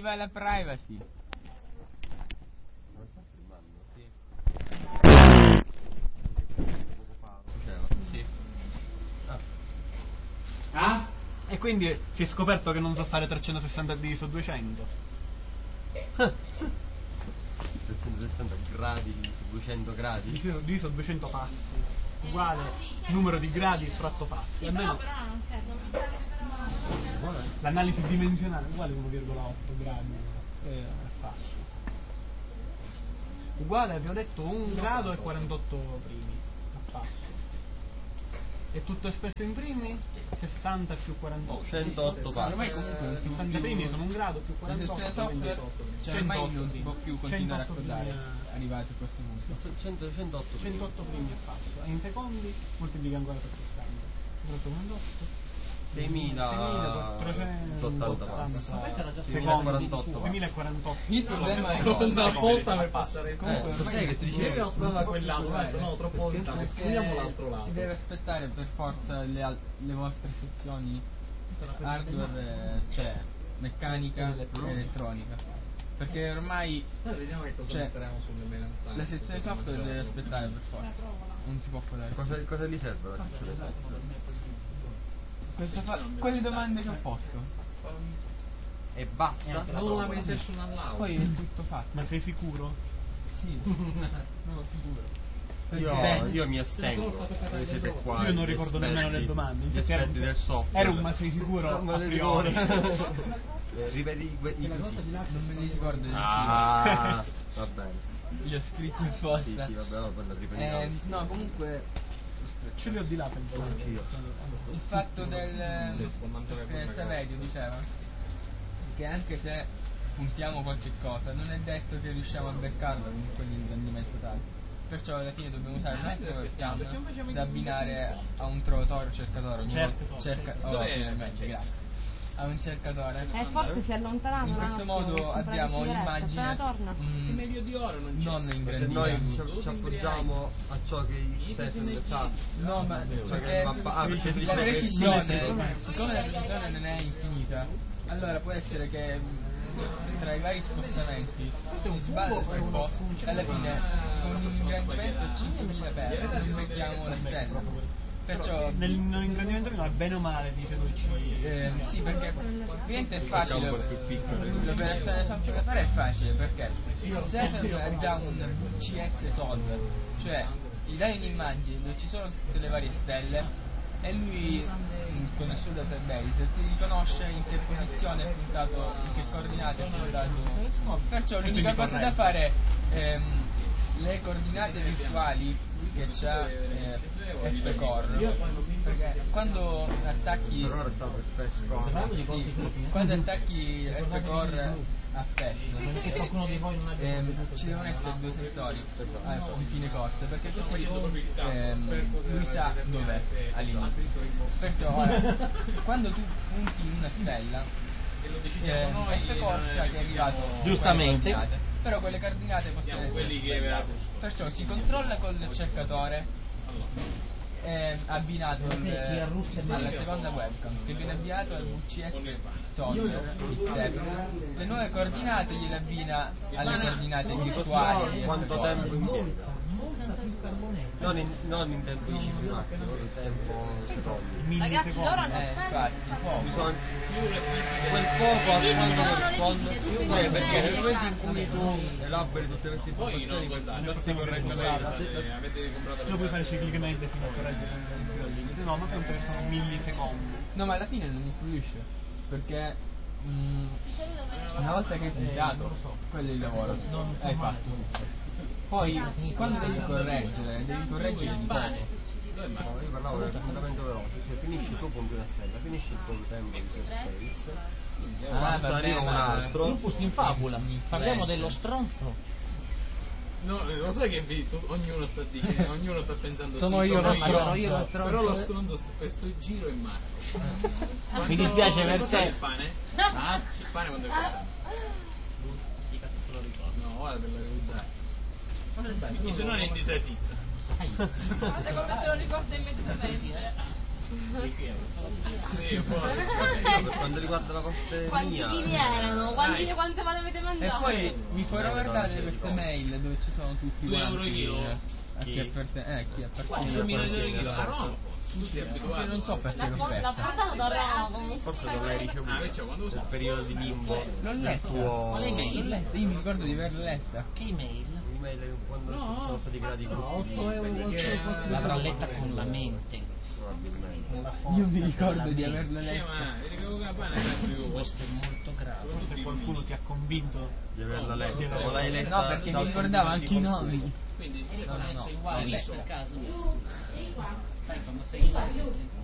dov'è la privacy? Sì. Ah? E quindi si è scoperto che non so fare 360 diviso 200. 360 gradi su 200 gradi. Diviso 200 passi. Uguale numero di gradi fratto passi. Sì, Almeno però non serve. l'analisi dimensionale uguale 1,8 gradi passo. Uguale, vi ho detto, 1 grado e 48 primi a passo. E tutto espresso in primi? 60 più 48. 108 passi. Ormai comunque 60 primi sono 1 grado più 48 software, cioè ormai non si può più continuare a 108 codare primi arrivati a questo punto. 108 primi a passo. In secondi moltiplica ancora per 60. 108 6.480 passi. secondi, 6.048 6.048. Il problema è Cosa apposta per passare comunque sai che ti Ieri dicevo? ho stava da quel lato, ho detto no, troppo lontano, perché scriviamo l'altro lato. si deve aspettare per forza le vostre sezioni hardware, cioè meccanica e elettronica, perché ormai Vediamo che cosa cioè, metteremo sulle melanzane. la sezione software deve aspettare per forza, non si può fare. Cosa gli serve la sezione software? Quelle domande che ho posto, E basta? Non la PlayStation all'auto. poi è tutto fatto. Ma sei sicuro? Sì, sono sicuro. Io mi astengo. Voi siete qua. Io non ricordo nemmeno le domande. Infatti Esperti del software. Era un ma sei sicuro? Ma A priori. Ripeti i quesiti. Non me li ricordo. Ah, va bene. Li ho scritti apposta. Sì, vabbè, no, poi la ripetiamo. No, comunque Ce li ho di là per Anch'io. il fatto del Saverio diceva che anche se puntiamo qualche cosa non è detto che riusciamo a beccarlo con quelli di rendimento tale, perciò alla fine dobbiamo usare un altro webcam da abbinare a un trovatore o cercatore finalmente, grazie, a un cercatore. Forse si è allontanato. In questo modo abbiamo l'immagine meglio di oro non c'è. non in Se grandino. noi ci appoggiamo a ciò che il set sa. No, ma Cioè perché che la precisione, siccome la precisione non è infinita, allora può essere che tra i vari spostamenti si sbaglia sul posto e alla fine con un ingrandimento 5.000 per non becchiamo la stella. Perciò nell'ingrandimento no, bene o male dice lui sì, perché ovviamente è facile, l'operazione software da fare è facile perché il server ha già un CS solver, cioè gli dai un'immagine dove ci sono tutte le varie stelle e lui con il suo database ti riconosce in che posizione è puntato, in che coordinate è puntato, perciò l'unica cosa da fare le coordinate virtuali che c'ha F-Core, perché quando attacchi quando attacchi F-Core a flash ci devono essere due sensori in fine corsa, perché così lui sa dov'è all'inizio, perciò quando tu punti in una stella F-Core sa che è arrivato giustamente, però quelle coordinate possono essere perciò si controlla col cercatore abbinato alla seconda webcam che viene abbinato al VCS solver X7. Le nuove coordinate gliele abbina alle coordinate virtuali. Quanto tempo impiega? Non in tempo di cifra, in tempo secondi. Ragazzi, loro hanno infatti poco. Quel poco a quando risponde, perché nel momento in cui tu elabori tutte queste informazioni queste correggere lo puoi fare ciclicamente fino a correggere il limite. No, ma penso che sono millisecondi. No, ma alla fine non influisce, perché una volta che hai puntato quello è il lavoro, hai fatto. Poi quando devi correggere di poco. Io parlavo del rafforzamento veloce, cioè finisci tu punti una stella, finisci il tuo tempo di space, basta arriva un altro. Lupus in fabula, parliamo dello stronzo. No, lo sai che ognuno sta dicendo, ognuno sta pensando sono io lo stronzo, però lo stronzo questo giro è Marco. Mi dispiace per te. Il pane? Ah? Il pane quando è costato? No, guarda per la verità. Se no ne di salsiccia. Guarda come te lo ricorda immediatamente. Sì, poi. Per quanto riguarda la parte Quanti mia, chili erano? Quante me ne avete E mangiato? poi mi farò guardare queste mail dove ci sono tutti 2 quanti euro il chilo. a chi appartiene. Chi appartiene. 4 milioni di chilo a Roma. Tu sei Io abituato. non so perché l'ho L'ho persa. portato da Roma. forse non l'hai ricevuto. Ah, invece quando Nel usa? periodo di limbo L'ho del letta. tuo... Quale mail? L'ho letta, io mi ricordo di averla letta. Che email? L'email quando sono stati creati i gruppi. 8 euro qualcosa. L'avrà letta con la mente. Probabilmente. Con la Io mi forza ricordo della di mente. averla Sì, letta. ma vedi che Capana è più. Questo è molto grave. Forse qualcuno ti ha convinto. Di averla letta. Di averla Non l'hai letta. letta No, perché da mi un ricordava punto anche di i qualcuno. nomi. Quindi No, Uguale no, in l'ho questo letta. caso. Sai quando sei là